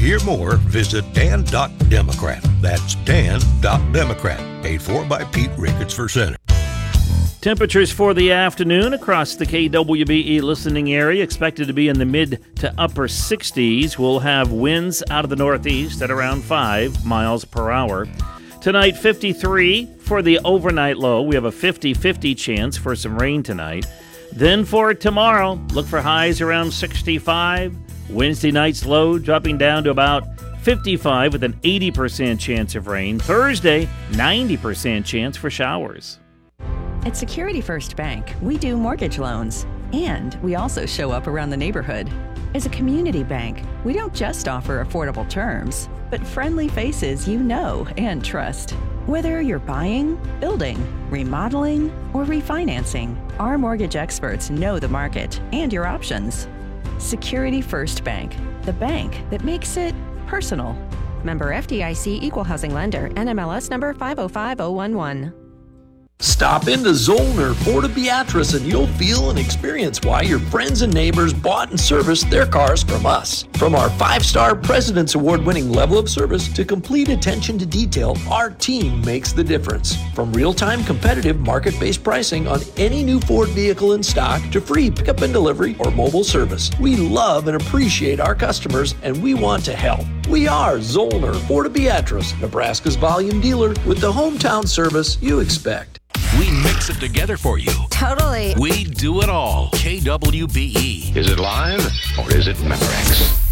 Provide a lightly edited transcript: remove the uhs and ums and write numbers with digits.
hear more, visit dan.democrat. That's dan.democrat. Paid for by Pete Ricketts for Senate. Temperatures for the afternoon across the KWBE listening area expected to be in the mid to upper 60s. We'll have winds out of the northeast at around 5 miles per hour. Tonight, 53 for the overnight low. We have a 50-50 chance for some rain tonight. Then for tomorrow, look for highs around 65. Wednesday night's low dropping down to about 55 with an 80% chance of rain. Thursday, 90% chance for showers. At Security First Bank, we do mortgage loans, and we also show up around the neighborhood. As a community bank, we don't just offer affordable terms, but friendly faces you know and trust. Whether you're buying, building, remodeling, or refinancing, our mortgage experts know the market and your options. Security First Bank, the bank that makes it personal. Member FDIC Equal Housing Lender, NMLS number 505011. Stop into Zollner Ford of Beatrice and you'll feel and experience why your friends and neighbors bought and serviced their cars from us. From our 5-star President's Award-winning level of service to complete attention to detail, our team makes the difference. From real-time competitive market-based pricing on any new Ford vehicle in stock to free pickup and delivery or mobile service, we love and appreciate our customers and we want to help. We are Zollner Ford of Beatrice, Nebraska's volume dealer with the hometown service you expect. We mix it together for you. Totally. We do it all. KWBE. Is it live or is it Memorex?